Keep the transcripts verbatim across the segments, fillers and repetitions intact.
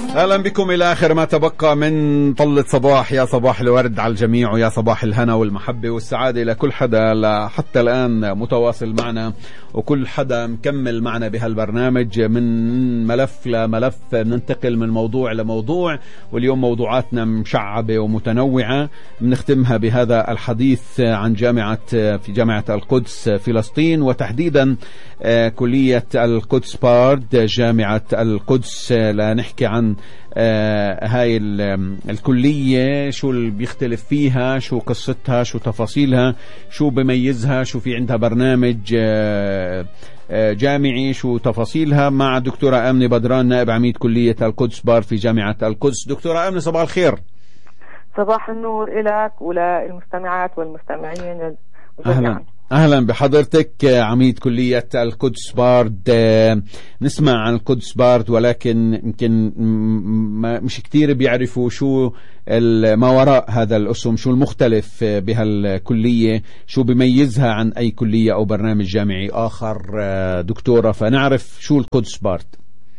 أهلا بكم إلى آخر ما تبقى من طلة صباح. يا صباح الورد على الجميع، ويا صباح الهنا والمحبة والسعادة إلى كل حدا حتى الآن متواصل معنا، وكل حدا مكمل معنا بهالبرنامج من ملف لملف، ننتقل من موضوع لموضوع، واليوم موضوعاتنا مشعبة ومتنوعة. بنختمها بهذا الحديث عن جامعة في جامعة القدس فلسطين، وتحديدا كلية القدس بارد جامعة القدس. لا نحكي عن آه هاي الكلية، شو اللي بيختلف فيها، شو قصتها، شو تفاصيلها، شو بميزها، شو في عندها برنامج آه آه جامعي، شو تفاصيلها، مع دكتورة آمنة بدران نائب عميد كلية القدس بار في جامعة القدس. دكتورة آمنة، صباح الخير. صباح النور إلك وللمستمعات والمستمعين. أهلا أهلا بحضرتك عميد كلية القدس بارد. نسمع عن القدس بارد، ولكن يمكن مش كتير بيعرفوا شو ما وراء هذا الاسم، شو المختلف بهالكلية، شو بيميزها عن أي كلية أو برنامج جامعي آخر. دكتورة، فنعرف شو القدس بارد.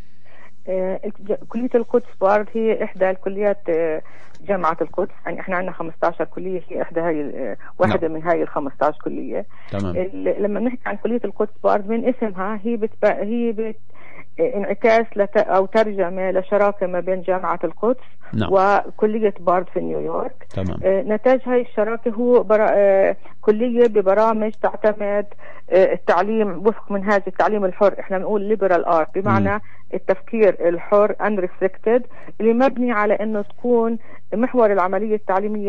كلية القدس بارد هي إحدى الكليات جامعة القدس، يعني احنا عندنا خمسة عشر كلية، هي إحدى هاي واحدة نعم. من هاي ال خمسة عشر كلية. تمام. لما نحكي عن كلية القدس بارد من اسمها، هي بت هي بت انعكاس لت أو ترجمة لشراكة ما بين جامعة القدس نعم. وكلية بارد في نيويورك. تمام. آه نتاج هاي الشراكة هو برا آه كلية ببرامج تعتمد آه التعليم وفق منهاج التعليم الحر، احنا بنقول ليبرال ارت، بمعنى م. التفكير الحر unrestricted، اللي مبني على انه تكون محور العملية التعليمية